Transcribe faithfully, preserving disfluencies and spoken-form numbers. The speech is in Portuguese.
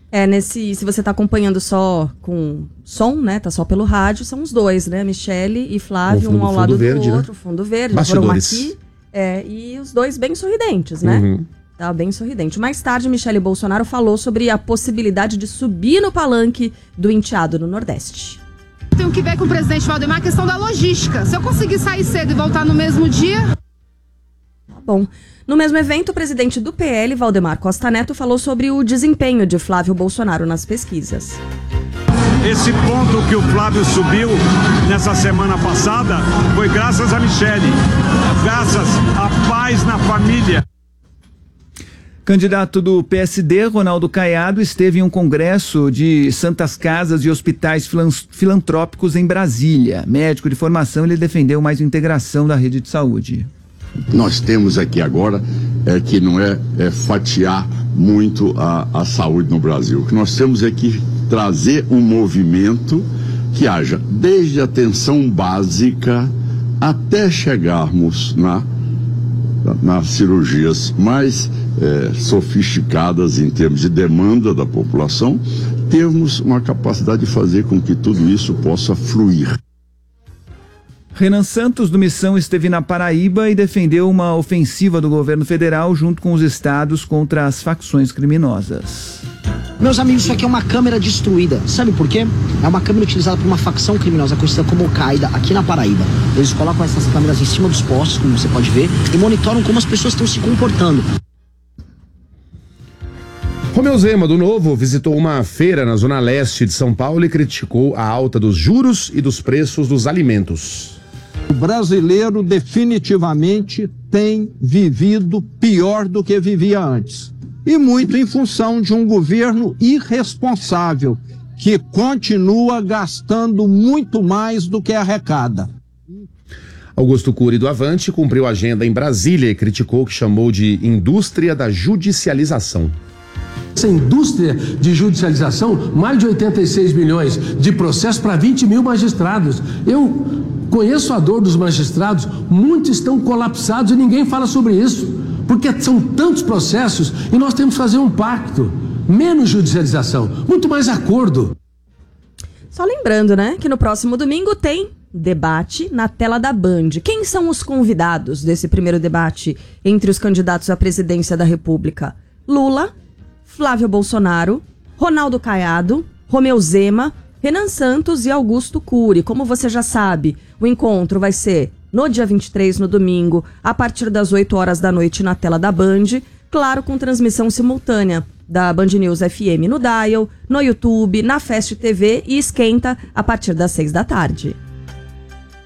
É, nesse, se você tá acompanhando só com som, né, tá só pelo rádio, são os dois, né, Michele e Flávio, um ao lado do verde, outro, né? fundo verde, Bastidores. foram aqui, é, e os dois bem sorridentes, né? Uhum. Tá bem sorridente. Mais tarde, Michele Bolsonaro falou sobre a possibilidade de subir no palanque do enteado no Nordeste. Tenho que ver com o presidente Valdemar a questão da logística. Se eu conseguir sair cedo e voltar no mesmo dia... Tá bom. No mesmo evento, o presidente do P L, Valdemar Costa Neto, falou sobre o desempenho de Flávio Bolsonaro nas pesquisas. Esse ponto que o Flávio subiu nessa semana passada foi graças a Michele, graças à paz na família. Candidato do P S D, Ronaldo Caiado, esteve em um congresso de santas casas e hospitais filantrópicos em Brasília. Médico de formação, ele defendeu mais integração da rede de saúde. Nós temos aqui agora é que não é, é fatiar muito a, a saúde no Brasil. O que nós temos é que trazer um movimento que haja desde a atenção básica até chegarmos na, na, nas cirurgias mais é, sofisticadas em termos de demanda da população, termos uma capacidade de fazer com que tudo isso possa fluir. Renan Santos, do Missão, esteve na Paraíba e defendeu uma ofensiva do governo federal junto com os estados contra as facções criminosas. Meus amigos, isso aqui é uma câmera destruída. Sabe por quê? É uma câmera utilizada por uma facção criminosa conhecida como Al-Qaeda aqui na Paraíba. Eles colocam essas câmeras em cima dos postes, como você pode ver, e monitoram como as pessoas estão se comportando. Romeu Zema, do Novo, visitou uma feira na zona leste de São Paulo e criticou a alta dos juros e dos preços dos alimentos. O brasileiro definitivamente tem vivido pior do que vivia antes. E muito em função de um governo irresponsável, que continua gastando muito mais do que arrecada. Augusto Cury, do Avante, cumpriu a agenda em Brasília e criticou o que chamou de indústria da judicialização. Essa indústria de judicialização, mais de oitenta e seis milhões de processos para vinte mil magistrados. Eu conheço a dor dos magistrados, muitos estão colapsados e ninguém fala sobre isso, porque são tantos processos e nós temos que fazer um pacto, menos judicialização, muito mais acordo. Só lembrando, né, que no próximo domingo tem debate na tela da Band. Quem são os convidados desse primeiro debate entre os candidatos à presidência da República? Lula, Flávio Bolsonaro, Ronaldo Caiado, Romeu Zema, Renan Santos e Augusto Cury. Como você já sabe, o encontro vai ser no dia vinte e três, no domingo, a partir das oito horas da noite na tela da Band, claro, com transmissão simultânea da Band News F M no Dial, no YouTube, na Fast T V e Esquenta a partir das seis da tarde.